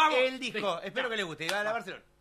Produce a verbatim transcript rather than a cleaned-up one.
vamos. el disco. Espero que les guste. Y va a la Barcelona.